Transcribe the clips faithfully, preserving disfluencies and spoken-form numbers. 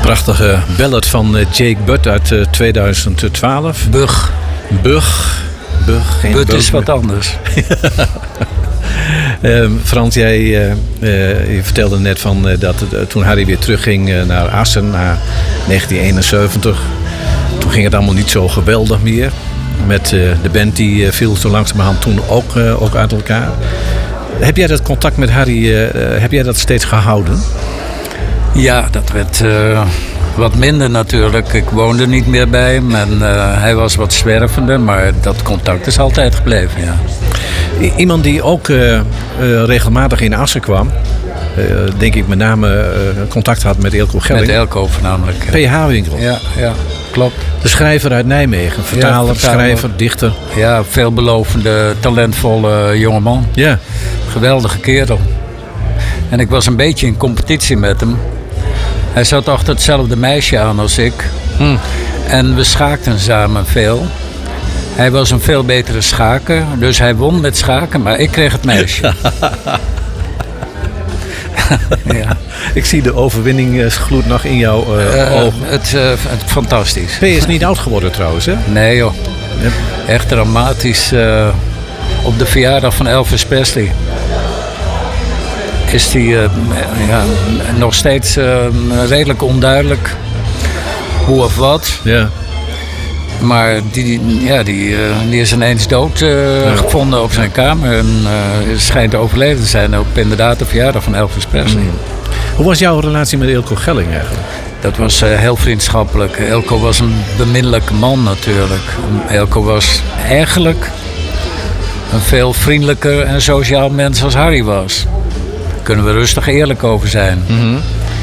Prachtige ballad van Jake Butt uit uh, tweeduizend twaalf. Bug. Bug. Bug. Geen Butt Bug is wat anders. uh, Frans, jij uh, uh, je vertelde net van, uh, dat uh, toen Harry weer terugging uh, naar Assen, naar negentien eenenzeventig. Toen ging het allemaal niet zo geweldig meer. Met uh, de band die uh, viel zo langzamerhand toen ook, uh, ook uit elkaar. Heb jij dat contact met Harry, uh, uh, heb jij dat steeds gehouden? Ja, dat werd uh, wat minder natuurlijk. Ik woonde niet meer bij hem en uh, hij was wat zwervender, maar dat contact is altijd gebleven, ja. I- iemand die ook uh, uh, regelmatig in Assen kwam, uh, denk ik met name uh, contact had met Eelco Gelling. Met Eelco voornamelijk. P H-winkel. Ja, ja, klopt. De schrijver uit Nijmegen, vertaler, ja, vertaler, schrijver, dichter. Ja, veelbelovende, talentvolle jongeman. Ja. Geweldige kerel. En ik was een beetje in competitie met hem. Hij zat achter hetzelfde meisje aan als ik. Hm. En we schaakten samen veel. Hij was een veel betere schaker, dus hij won met schaken, maar ik kreeg het meisje. Ja. Ik zie de overwinningsgloed nog in jouw uh, uh, ogen. Het, uh, het fantastisch. P is niet oud geworden trouwens, hè? Nee joh. Ja. Echt dramatisch. Uh, op de verjaardag van Elvis Presley is hij uh, ja, nog steeds uh, redelijk onduidelijk hoe of wat. Ja. Maar die, ja, die, uh, die is ineens dood uh, ja. gevonden op zijn kamer. En uh, schijnt overleden te zijn op inderdaad de verjaardag van Elvis Presley. Mm. Hoe was jouw relatie met Eelco Gelling eigenlijk? Dat was uh, heel vriendschappelijk. Eelco was een beminnelijke man natuurlijk. Eelco was eigenlijk een veel vriendelijker en sociaal mens als Harry was. Daar kunnen we rustig eerlijk over zijn. Mm-hmm.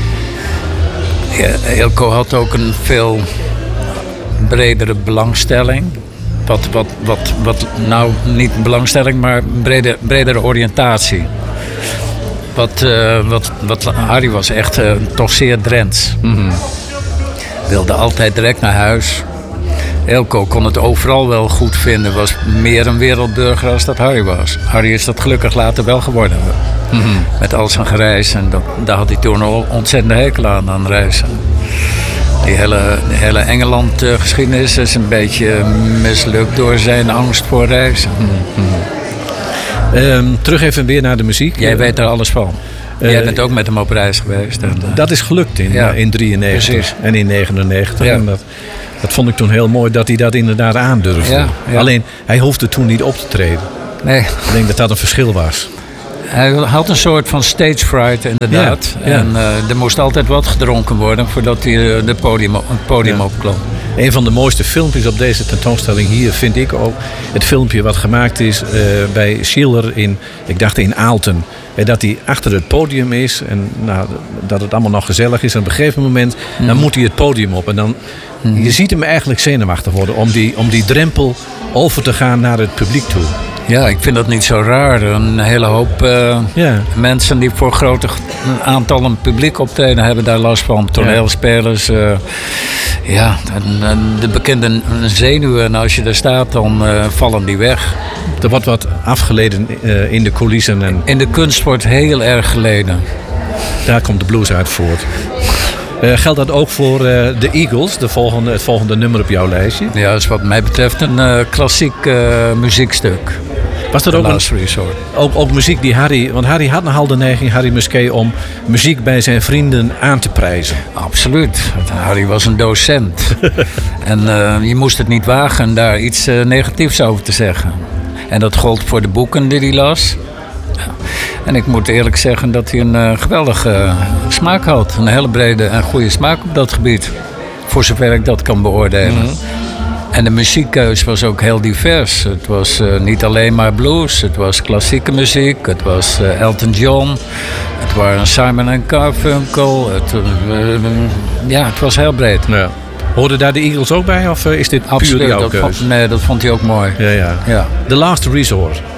Ja, Eelco had ook een veel bredere belangstelling. Wat, wat, wat, wat nou niet belangstelling, maar een brede, bredere oriëntatie. Wat, uh, wat, wat Harry was echt uh, toch zeer Drents. Mm-hmm. Wilde altijd direct naar huis. Eelco kon het overal wel goed vinden. Was meer een wereldburger als dat Harry was. Harry is dat gelukkig later wel geworden. Mm-hmm. Met al zijn gereis. En dat, daar had hij toen een ontzettende hekel aan, aan reizen. Die hele, de hele Engeland-geschiedenis is een beetje mislukt door zijn angst voor reizen. Mm-hmm. Um, terug even weer naar de muziek. Jij weet er alles van. Uh, Jij bent ook met hem op reis geweest. En, uh, dat is gelukt in, ja, in drieënnegentig precies. En in negenennegentig. Ja. En dat, dat vond ik toen heel mooi dat hij dat inderdaad aandurfde. Ja, ja. Alleen, hij hoefde toen niet op te treden. Nee. Ik denk dat dat een verschil was. Hij had een soort van stage fright inderdaad. Ja, ja. En uh, er moest altijd wat gedronken worden voordat hij uh, de podium, het podium ja. opklom. Een van de mooiste filmpjes op deze tentoonstelling hier vind ik ook het filmpje wat gemaakt is uh, bij Schiller in, ik dacht in Aalten. En dat hij achter het podium is en nou, dat het allemaal nog gezellig is. En op een gegeven moment mm. dan moet hij het podium op. En dan, mm. je ziet hem eigenlijk zenuwachtig worden om die, om die drempel over te gaan naar het publiek toe. Ja, ik vind dat niet zo raar. Een hele hoop uh, ja. mensen die voor grote aantallen publiek optreden hebben daar last van. Toneelspelers, uh, ja, en, en de bekende zenuwen. En als je er staat, dan uh, vallen die weg. Er wordt wat afgeleden uh, in de coulissen. En in de kunst wordt heel erg geleden. Daar komt de blues uit voort. Uh, geldt dat ook voor uh, de Eagles, de volgende, het volgende nummer op jouw lijstje? Ja, dat is wat mij betreft een uh, klassiek uh, muziekstuk. Was dat ook, een, ook, ook muziek die Harry... Want Harry had nogal de neiging, Harry Musquet, om muziek bij zijn vrienden aan te prijzen. Absoluut. Harry was een docent. En uh, je moest het niet wagen daar iets uh, negatiefs over te zeggen. En dat gold voor de boeken die hij las. En ik moet eerlijk zeggen dat hij een uh, geweldige uh, smaak had. Een hele brede en goede smaak op dat gebied. Voor zover ik dat kan beoordelen. Mm-hmm. En de muziekkeus was ook heel divers. Het was uh, niet alleen maar blues. Het was klassieke muziek. Het was uh, Elton John. Het waren Simon en Garfunkel. Het, uh, uh, ja, het was heel breed. Ja. Hoorden daar de Eagles ook bij? Of uh, is dit Absoluut, puur jouw dat keus? Vond, nee, dat vond hij ook mooi. Ja, ja. Ja. The Last Resort.